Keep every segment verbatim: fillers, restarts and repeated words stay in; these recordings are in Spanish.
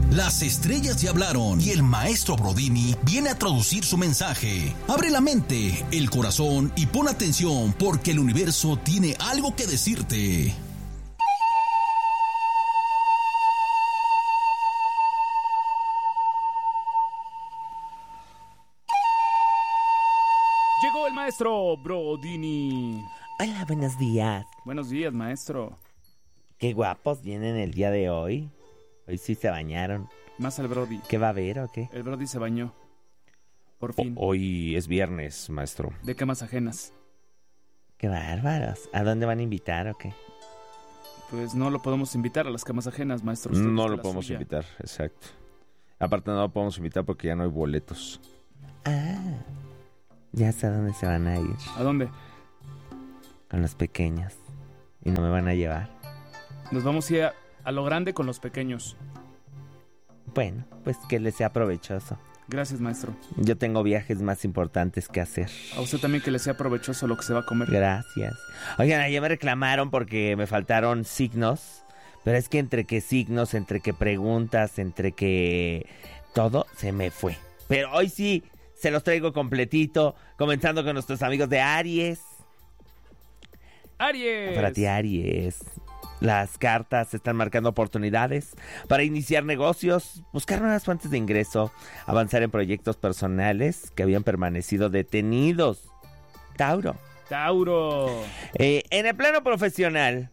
Las estrellas ya hablaron y el maestro Brodini viene a traducir su mensaje. Abre la mente, el corazón y pon atención porque el universo tiene algo que decirte. Llegó el maestro Brodini. Hola, buenos días. Buenos días, maestro. Qué guapos vienen el día de hoy. Hoy sí se bañaron. Más al Brody. ¿Qué va a haber o qué? El Brody se bañó. Por fin. O- hoy es viernes, maestro. De camas ajenas. Qué bárbaros. ¿A dónde van a invitar o qué? Pues no lo podemos invitar a las camas ajenas, maestro. Usted No está lo la podemos suya. invitar, exacto. Aparte no lo podemos invitar porque ya no hay boletos. Ah, ya sé a dónde se van a ir. ¿A dónde? Con los pequeños. Y no me van a llevar. Nos vamos a ir a, a lo grande con los pequeños. Bueno, pues que les sea provechoso. Gracias, maestro. Yo tengo viajes más importantes que hacer. A usted también que le sea provechoso lo que se va a comer. Gracias. Oigan, ayer me reclamaron porque me faltaron signos. Pero es que entre que signos, entre que preguntas, entre que todo se me fue. Pero hoy sí se los traigo completito, comenzando con nuestros amigos de Aries. ¡Aries! Para ti, Aries. Las cartas están marcando oportunidades para iniciar negocios, buscar nuevas fuentes de ingreso, avanzar en proyectos personales que habían permanecido detenidos. Tauro. Tauro. Eh, en el plano profesional,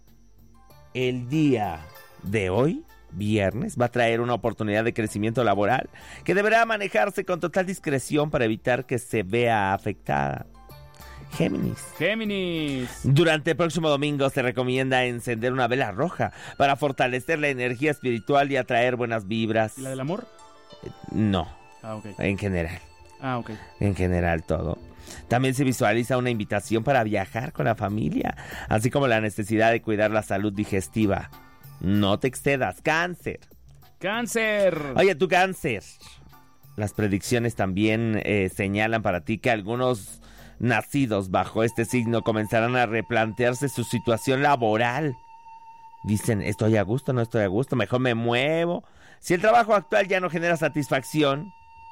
el día de hoy, viernes, va a traer una oportunidad de crecimiento laboral que deberá manejarse con total discreción para evitar que se vea afectada. Géminis. Géminis. Durante el próximo domingo se recomienda encender una vela roja para fortalecer la energía espiritual y atraer buenas vibras. ¿Y la del amor? No, Ah, ok. en general, Ah, ok. en general todo. También se visualiza una invitación para viajar con la familia, así como la necesidad de cuidar la salud digestiva. No te excedas, Cáncer. Cáncer. Oye, tú, Cáncer. Las predicciones también eh, señalan para ti que algunos nacidos bajo este signo comenzarán a replantearse su situación laboral. Dicen, estoy a gusto, no estoy a gusto, mejor me muevo. Si el trabajo actual ya no genera satisfacción,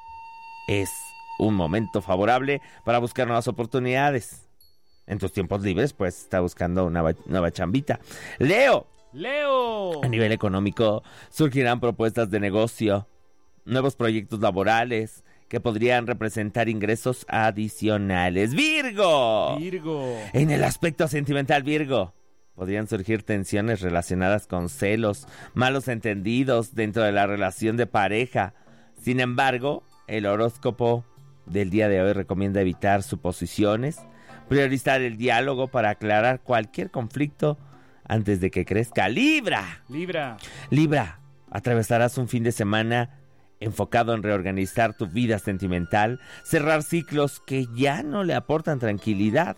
es un momento favorable para buscar nuevas oportunidades. En tus tiempos libres, pues, está buscando una va- nueva chambita. Leo. Leo. A nivel económico, surgirán propuestas de negocio, nuevos proyectos laborales que podrían representar ingresos adicionales. ¡Virgo! Virgo. En el aspecto sentimental, Virgo, podrían surgir tensiones relacionadas con celos, malos entendidos dentro de la relación de pareja. Sin embargo, el horóscopo del día de hoy recomienda evitar suposiciones, priorizar el diálogo para aclarar cualquier conflicto antes de que crezca. ¡Libra! Libra. Libra, atravesarás un fin de semana enfocado en reorganizar tu vida sentimental, cerrar ciclos que ya no le aportan tranquilidad.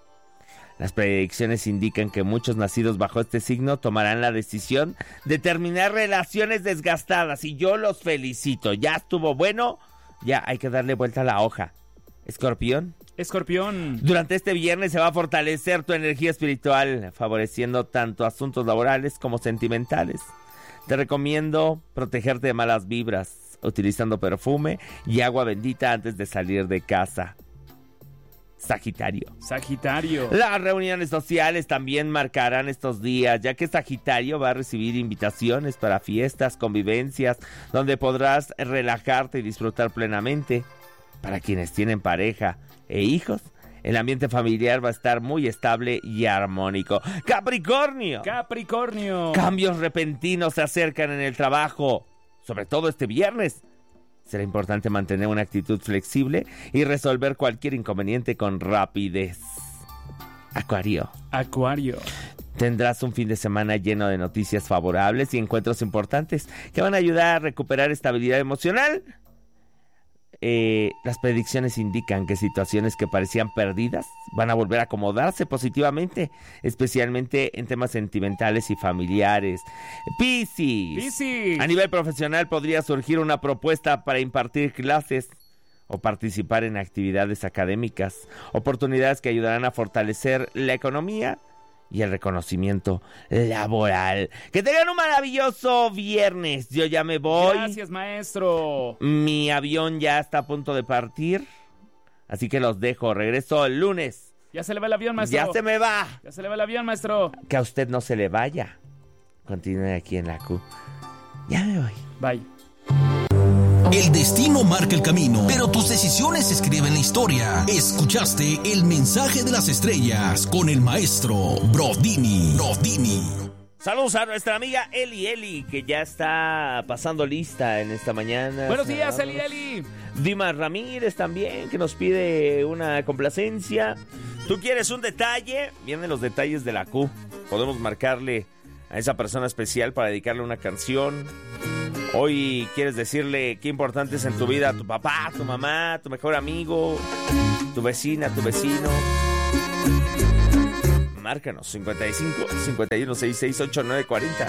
Las predicciones indican que muchos nacidos bajo este signo tomarán la decisión de terminar relaciones desgastadas y yo los felicito. Ya estuvo bueno, ya hay que darle vuelta a la hoja. Escorpión. Escorpión. Durante este viernes se va a fortalecer tu energía espiritual, favoreciendo tanto asuntos laborales como sentimentales. Te recomiendo protegerte de malas vibras, utilizando perfume y agua bendita antes de salir de casa. Sagitario. Sagitario. Las reuniones sociales también marcarán estos días, ya que Sagitario va a recibir invitaciones para fiestas, convivencias, donde podrás relajarte y disfrutar plenamente. Para quienes tienen pareja e hijos, el ambiente familiar va a estar muy estable y armónico. Capricornio. Capricornio. Cambios repentinos se acercan en el trabajo, sobre todo este viernes. Será importante mantener una actitud flexible y resolver cualquier inconveniente con rapidez. Acuario. Acuario. Tendrás un fin de semana lleno de noticias favorables y encuentros importantes que van a ayudar a recuperar estabilidad emocional. Eh, las predicciones indican que situaciones que parecían perdidas van a volver a acomodarse positivamente, especialmente en temas sentimentales y familiares. Piscis. Piscis. A nivel profesional podría surgir una propuesta para impartir clases o participar en actividades académicas, oportunidades que ayudarán a fortalecer la economía y el reconocimiento laboral. Que tengan un maravilloso viernes. Yo ya me voy. Gracias, maestro. Mi avión ya está a punto de partir, así que los dejo. Regreso el lunes. Ya se le va el avión, maestro. Ya se me va. Ya se le va el avión, maestro. Que a usted no se le vaya. Continúe aquí en la Q. Ya me voy. Bye. El destino marca el camino, pero tus decisiones escriben la historia. Escuchaste el mensaje de las estrellas con el maestro Brodini. Brodini. Saludos a nuestra amiga Eli Eli, que ya está pasando lista en esta mañana. Buenos días, Eli Eli. Dimas Ramírez también, que nos pide una complacencia. ¿Tú quieres un detalle? Vienen los detalles de la Q. Podemos marcarle a esa persona especial para dedicarle una canción. Hoy quieres decirle qué importante es en tu vida tu papá, tu mamá, tu mejor amigo, tu vecina, tu vecino. Márcanos cincuenta y cinco, cincuenta y uno, sesenta y seis, ochenta y nueve, cuarenta.